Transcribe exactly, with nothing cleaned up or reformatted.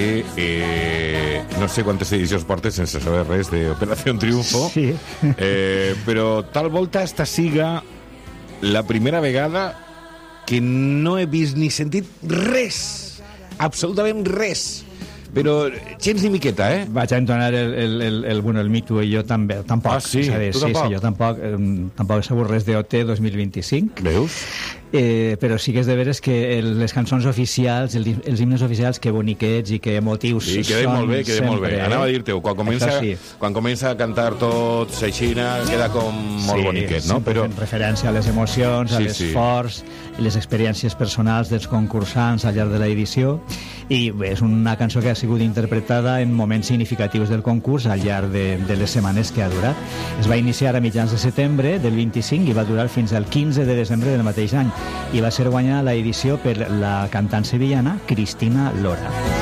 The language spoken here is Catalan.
que eh, no sé quantes edicions portes sense saber res d'Operació Triunfo, Sí. eh, però tal volta esta siga la primera vegada que no he vist ni sentit res, absolutament res, però gens ni miqueta, eh? Vaig a entonar el, el, el, el, bueno, el Me Too i jo també, tampoc. Ah, sí? És a dir, Tu sí, tampoc? sí, jo tampoc, eh, tampoc he sabut res d'O T dos mil vint-i-cinc. Veus? Eh, però sí que és de veres que el, les cançons oficials, el, els himnes oficials, que boniquets i que emotius Sí, queda són molt bé, queda molt bé. sempre, Anava a eh? dir-te-ho, quan comença, Això sí. quan comença a cantar tot s'aixina, queda com molt Sí, boniquet, no? sempre Però en referència a les emocions, a Sí, sí. l'esforç i les experiències personals dels concursants al llarg de l'edició, i bé, és una cançó que ha sigut interpretada en moments significatius del concurs al llarg de, de les setmanes que ha durat. Es va iniciar a mitjans de setembre del vint-i-cinc i va durar fins al quinze de desembre del mateix any, i va ser guanyada l'edició per la cantant sevillana Cristina Lora.